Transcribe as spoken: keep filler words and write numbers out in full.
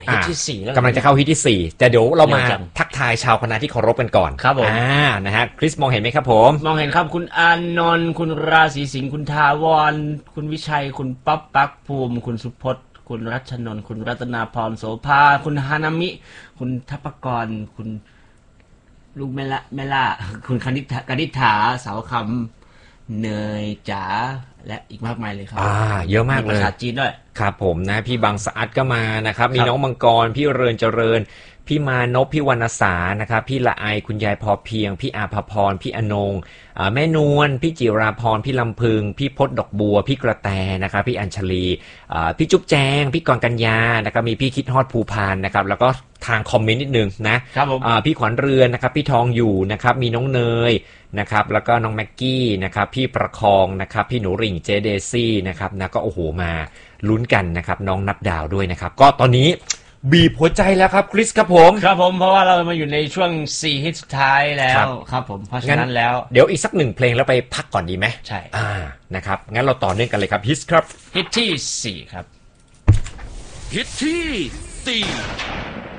ฮิตที่สี่แล้วกำลังจะเข้าฮิตที่สี่แต่เดี๋ยวเรามาเดี๋ยวจังทักทายชาวคณะที่เคารพกันก่อนครับผมอ่านะฮะคริสมองเห็นไหมครับผมมองเห็นครับคุณอานนท์คุณราศีสิงห์คุณทาวรคุณวิชัยคุณป๊อปปักภูมิคุณสุพจน์คุณรัชนนท์คุณรัตนาพรโสภาคุณฮานามิ คุณทัพกรคุณลูกแม่ละแม่ล่าคุณคณิษฐากนิษฐาเสาคำเนยจ๋าและอีกมากมายเลยครับอ่าเยอะมากเลยภาษาจีนด้วยครับผมนะพี่บางสะอาดก็มานะครับมีครับน้องมังกรพี่เรือนเจริญพี่มานพพี่วรรณสานะครับพี่ละไอคุณยายพอเพียงพี่อาภพรพี่อนงอ่าแม่นวลพี่จิราพรพี่ลำพึงพี่พศดอกบัวพี่กระแตนะครับพี่อัญชลีอ่าพี่จุ๊บแจงพี่กรกัญญานะครับมีพี่คิดฮอดภูพานนะครับแล้วก็ทางคอมเมนต์นิดนึงนะครับผมอ่าพี่ขวัญเรือนนะครับพี่ทองอยู่นะครับมีน้องเนยนะครับแล้วก็น้องแม็กกี้นะครับพี่ประคองนะครับพี่หนูริ่งเจเดซี่นะครับนะก็โอ้โหมาลุ้นกันนะครับน้องนับดาวด้วยนะครับก็ตอนนี้บีบหัวใจแล้วครับคริสครับผมครับผมเพราะว่าเรามาอยู่ในช่วงสี่ฮิตสุดท้ายแล้ครัวบครับผมเพราะฉะนั้นแล้วเดี๋ยวอีกสักหนึ่งเพลงแล้วไปพักก่อนดีไหมใช่อ่านะครับงั้นเราต่อเนื่องกันเลยครับฮิตครับฮิตที่สี่ครับฮิตที่สี่